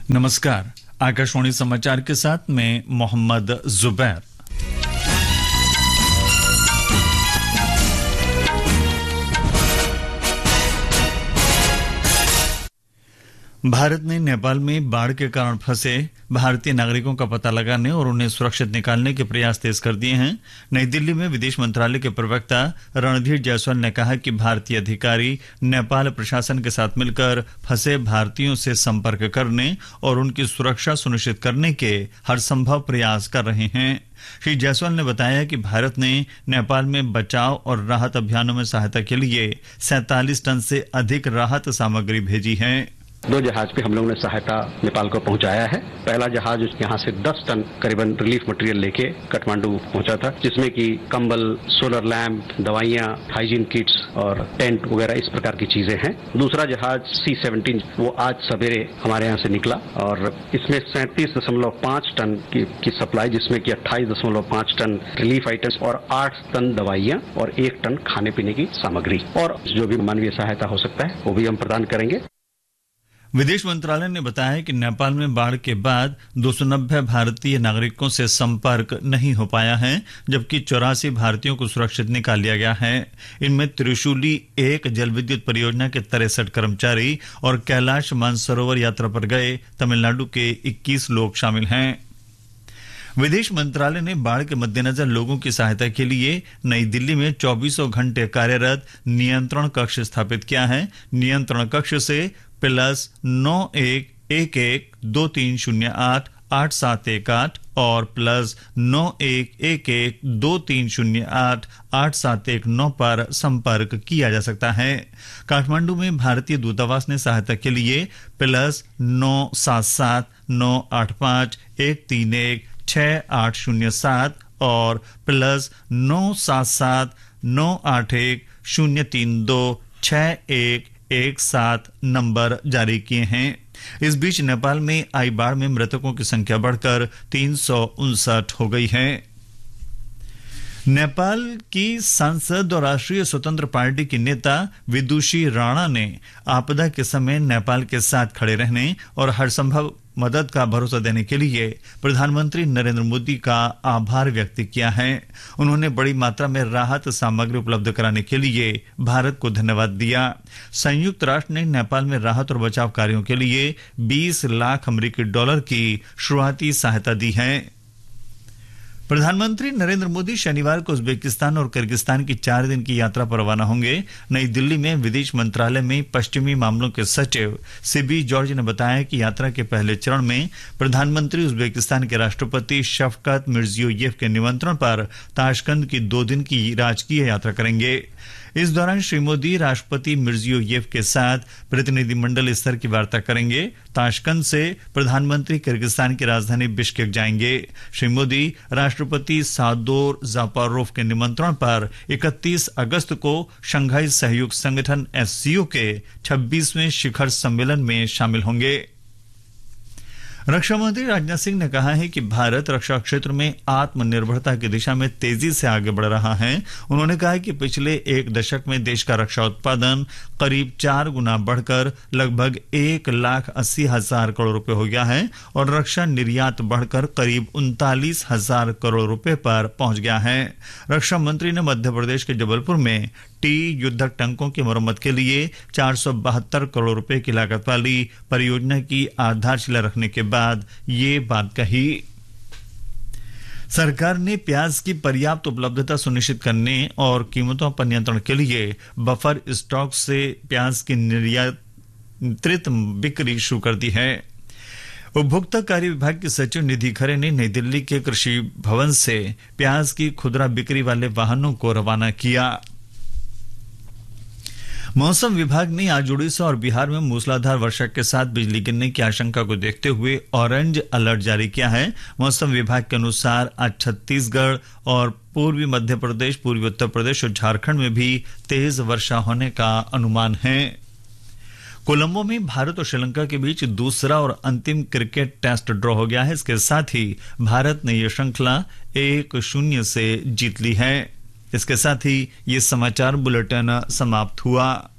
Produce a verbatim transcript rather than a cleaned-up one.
नमस्कार, आकाशवाणी समाचार के साथ मैं मोहम्मद जुबैर। भारत ने नेपाल में बाढ़ के कारण फंसे भारतीय नागरिकों का पता लगाने और उन्हें सुरक्षित निकालने के प्रयास तेज कर दिए हैं। नई दिल्ली में विदेश मंत्रालय के प्रवक्ता रणधीर जायसवाल ने कहा कि भारतीय अधिकारी नेपाल प्रशासन के साथ मिलकर फंसे भारतीयों से संपर्क करने और उनकी सुरक्षा सुनिश्चित करने के हर संभव प्रयास कर रहे हैं। श्री जायसवाल ने बताया कि भारत ने नेपाल में बचाव और राहत अभियानों में सहायता के लिए सैंतालीस टन से अधिक राहत सामग्री भेजी है। दो जहाज पे हम लोगों ने सहायता नेपाल को पहुंचाया है। पहला जहाज यहाँ से दस टन करीबन रिलीफ मटेरियल लेके काठमांडू पहुंचा था, जिसमें कि कंबल, सोलर लैंप, दवाइयाँ, हाइजीन किट्स और टेंट वगैरह इस प्रकार की चीजें हैं। दूसरा जहाज सी सेवनटीन वो आज सवेरे हमारे यहाँ से निकला और इसमें सैंतीस दशमलव पाँच टन की, की सप्लाई, जिसमें कि अट्ठाईस दशमलव पाँच टन रिलीफ आइटम्स और आठ टन दवाइयाँ और एक टन खाने पीने की सामग्री और जो भी मानवीय सहायता हो सकता है वो भी हम प्रदान करेंगे। विदेश मंत्रालय ने बताया कि नेपाल में बाढ़ के बाद दो सौ नब्बे भारतीय नागरिकों से संपर्क नहीं हो पाया है, जबकि चौरासी भारतीयों को सुरक्षित निकाल लिया गया है। इनमें त्रिशूली एक जल विद्युत परियोजना के तिरसठ कर्मचारी और कैलाश मानसरोवर यात्रा पर गए तमिलनाडु के इक्कीस लोग शामिल हैं। विदेश मंत्रालय ने बाढ़ के मद्देनजर लोगों की सहायता के लिए नई दिल्ली में चौबीसों घंटे कार्यरत नियंत्रण कक्ष स्थापित किया है। नियंत्रण कक्ष से प्लस नौ एक एक एक दो तीन शून्य आठ आठ सात एक आठ और प्लस नौ एक एक एक दो तीन शून्य आठ आठ सात एक नौ पर संपर्क किया जा सकता है। काठमांडू में भारतीय दूतावास ने सहायता के लिए प्लस नौ सात सात नौ आठ पाँच एक तीन एक छह आठ शून्य सात और प्लस नौ सात सात नौ आठ एक शून्य तीन दो छह एक एक सात नंबर जारी किए हैं। इस बीच नेपाल में आई बाढ़ में मृतकों की संख्या बढ़कर तीन सौ उनसठ हो गई है। नेपाल की सांसद और राष्ट्रीय स्वतंत्र पार्टी की नेता विदुषी राणा ने आपदा के समय नेपाल के साथ खड़े रहने और हर संभव मदद का भरोसा देने के लिए प्रधानमंत्री नरेंद्र मोदी का आभार व्यक्त किया है। उन्होंने बड़ी मात्रा में राहत सामग्री उपलब्ध कराने के लिए भारत को धन्यवाद दिया। संयुक्त राष्ट्र ने नेपाल में राहत और बचाव कार्यों के लिए बीस लाख अमेरिकी डॉलर की शुरुआती सहायता दी है। प्रधानमंत्री नरेंद्र मोदी शनिवार को उज्बेकिस्तान और किर्गिस्तान की चार दिन की यात्रा पर रवाना होंगे। नई दिल्ली में विदेश मंत्रालय में पश्चिमी मामलों के सचिव सिबी जॉर्ज ने बताया कि यात्रा के पहले चरण में प्रधानमंत्री उज्बेकिस्तान के राष्ट्रपति शफकत मिर्जियोयेव के निमंत्रण पर ताशकंद की दो दिन की राजकीय यात्रा करेंगे। इस दौरान श्री मोदी राष्ट्रपति मिर्जियोयेव के साथ प्रतिनिधिमंडल स्तर की वार्ता करेंगे। ताशकंद से प्रधानमंत्री किर्गिस्तान की राजधानी बिश्केक जाएंगे। श्री मोदी राष्ट्रपति सादोर जापारोव के निमंत्रण पर इकतीस अगस्त को शंघाई सहयोग संगठन एससीओ के छब्बीसवें शिखर सम्मेलन में शामिल होंगे। रक्षा मंत्री राजनाथ सिंह ने कहा है कि भारत रक्षा क्षेत्र में आत्मनिर्भरता की दिशा में तेजी से आगे बढ़ रहा है। उन्होंने कहा कि पिछले एक दशक में देश का रक्षा उत्पादन करीब चार गुना बढ़कर लगभग एक लाख अस्सी हजार करोड़ रुपए हो गया है और रक्षा निर्यात बढ़कर करीब उनतालीस हजार करोड़ रुपए पर पहुंच गया है। रक्षा मंत्री ने मध्य प्रदेश के जबलपुर में टी युद्धक टैंकों की मरम्मत के लिए चार सौ बहत्तर करोड़ रुपए की लागत वाली परियोजना की आधारशिला रखने के बाद ये बात कही। सरकार ने प्याज की पर्याप्त उपलब्धता सुनिश्चित करने और कीमतों पर नियंत्रण के लिए बफर स्टॉक से प्याज की निर्यातित बिक्री शुरू कर दी है। उपभोक्ता कार्य विभाग के सचिव निधि खरे ने नई दिल्ली के कृषि भवन से प्याज की खुदरा बिक्री वाले वाहनों को रवाना किया। मौसम विभाग ने आज उड़ीसा और बिहार में मूसलाधार वर्षा के साथ बिजली गिरने की आशंका को देखते हुए ऑरेंज अलर्ट जारी किया है। मौसम विभाग के अनुसार आज छत्तीसगढ़ और पूर्वी मध्य प्रदेश, पूर्वी उत्तर प्रदेश और झारखंड में भी तेज वर्षा होने का अनुमान है। कोलंबो में भारत और श्रीलंका के बीच दूसरा और अंतिम क्रिकेट टेस्ट ड्रॉ हो गया है। इसके साथ ही भारत ने यह श्रृंखला एक शून्य से जीत ली है। इसके साथ ही ये समाचार बुलेटिन समाप्त हुआ।